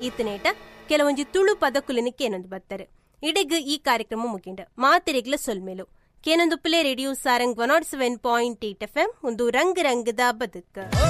ಇತ್ತನೇಟ ಕೆಲವೊಂಜಿ ತುಳು ಪದಕುಲಿನ ಕೇನೊಂದು ಬರ್ತಾರೆ. ಇಡೆಗ್ ಈ ಕಾರ್ಯಕ್ರಮ ಮುಗಿಂಡ ಮಾತಿರೆಗ್ಲ ಸೊಲ್ಮೇಲು ಕೇನೊಂದು ಪ್ಲೇ ರೇಡಿಯೋ ಸಾರಂಗ್ 107.8 FM ಒಂದು ರಂಗ್ ರಂಗದ ಬದುಕ.